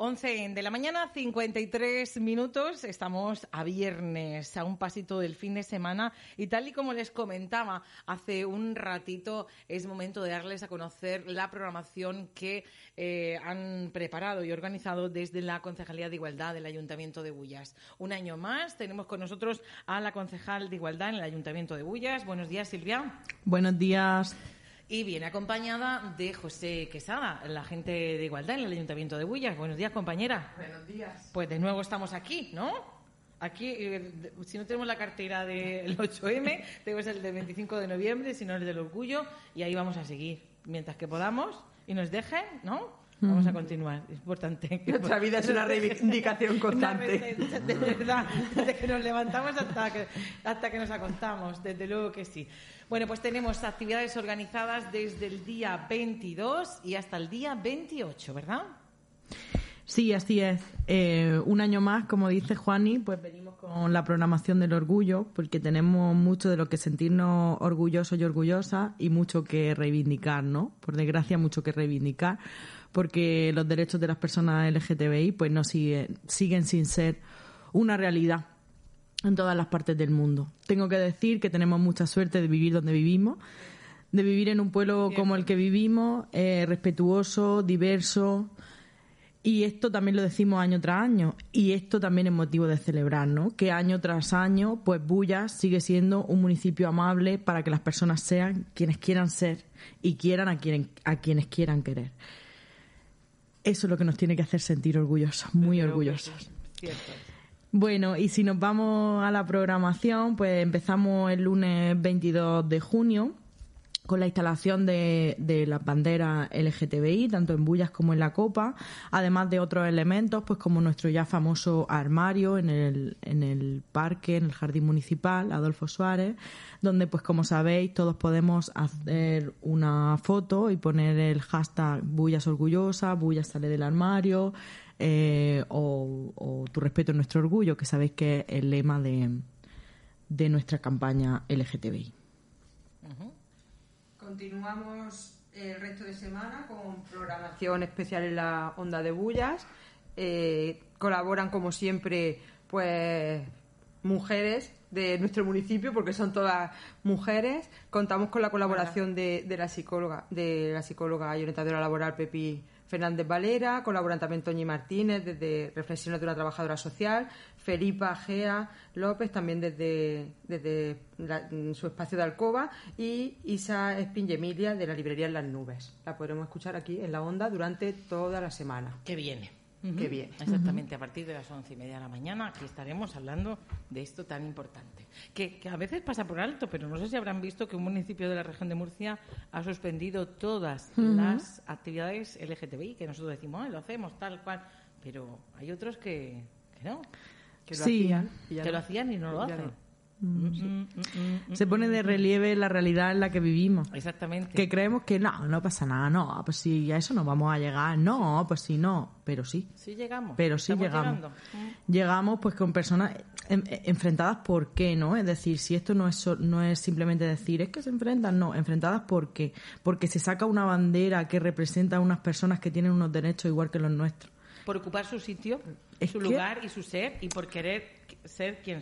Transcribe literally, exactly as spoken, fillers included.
once de la mañana, cincuenta y tres minutos. Estamos a viernes, a un pasito del fin de semana. Y tal y como les comentaba hace un ratito, es momento de darles a conocer la programación que eh, han preparado y organizado desde la Concejalía de Igualdad del Ayuntamiento de Bullas. Un año más tenemos con nosotros a la concejal de Igualdad en el Ayuntamiento de Bullas. Buenos días, Silvia. Buenos días. Y viene acompañada de José Quesada, la agente de Igualdad en el Ayuntamiento de Bullas. Buenos días, compañera. Buenos días. Pues de nuevo estamos aquí, ¿no? Aquí, eh, si no tenemos la cartera del ocho eme, tenemos el del veinticinco de noviembre, si no el del orgullo, y ahí vamos a seguir. Mientras que podamos y nos dejen, ¿no? Vamos a continuar, es importante. Nuestra vida es una reivindicación constante. De, de, de verdad, desde que nos levantamos hasta que, hasta que nos acostamos, desde luego que sí. Bueno, pues tenemos actividades organizadas desde el día veintidós y hasta el día veintiocho, ¿verdad? Sí, así es. Eh, un año más, como dice Juani, pues venimos con la programación del orgullo, porque tenemos mucho de lo que sentirnos orgullosos y orgullosas y mucho que reivindicar, ¿no? Por desgracia, mucho que reivindicar, porque los derechos de las personas L G T B I pues no siguen, siguen sin ser una realidad en todas las partes del mundo. Tengo que decir que tenemos mucha suerte de vivir donde vivimos, de vivir en un pueblo Bien. como el que vivimos, eh, respetuoso, diverso. Y esto también lo decimos año tras año, y esto también es motivo de celebrar, ¿no? Que año tras año, pues Bullas sigue siendo un municipio amable para que las personas sean quienes quieran ser y quieran a, quien, a quienes quieran querer. Eso es lo que nos tiene que hacer sentir orgullosos, muy orgullosos. Cierto. Bueno, y si nos vamos a la programación, pues empezamos el lunes veintidós de junio con la instalación de, de las banderas L G T B I, tanto en Bullas como en la Copa, además de otros elementos, pues como nuestro ya famoso armario en el, en el parque, en el jardín municipal, Adolfo Suárez, donde, pues como sabéis, todos podemos hacer una foto y poner el hashtag Bullas Orgullosa, Bullas sale del armario, eh, o, o tu respeto es nuestro orgullo, que sabéis que es el lema de, de nuestra campaña L G T B I. Uh-huh. Continuamos el resto de semana con programación especial en la Onda de Bullas. Eh, colaboran, como siempre, pues mujeres de nuestro municipio, porque son todas mujeres. Contamos con la colaboración de, de la psicóloga, de la psicóloga y orientadora laboral Pepi Fernández Valera. Colaboran también Toñi Martínez desde Reflexiones de una trabajadora social, Felipa Gea López también desde, desde la, su espacio de alcoba, y Isa Espinge-Emilia de la librería En las Nubes. La podremos escuchar aquí en la Onda durante toda la semana. Que viene. Uh-huh. Que bien, exactamente, uh-huh. A partir de las once y media de la mañana aquí estaremos hablando de esto tan importante, que, que a veces pasa por alto, pero no sé si habrán visto que un municipio de la región de Murcia ha suspendido todas uh-huh. las actividades L G T B I, que nosotros decimos, eh, lo hacemos tal cual, pero hay otros que, que no, que lo sí. hacían y que lo hacían y no lo hacen. No. Mm, sí. mm, mm, Se pone de relieve la realidad en la que vivimos. Exactamente. Que creemos que no, no pasa nada, no, pues si a eso no vamos a llegar, no, pues si no, pero sí. Sí llegamos. Pero sí llegamos. Llegando. Llegamos pues con personas en, enfrentadas, ¿por qué no? Es decir, si esto no es no es simplemente decir, es que se enfrentan, no, enfrentadas ¿por qué? Porque se saca una bandera que representa a unas personas que tienen unos derechos igual que los nuestros. Por ocupar su sitio, es su que... lugar y su ser, y por querer ser quien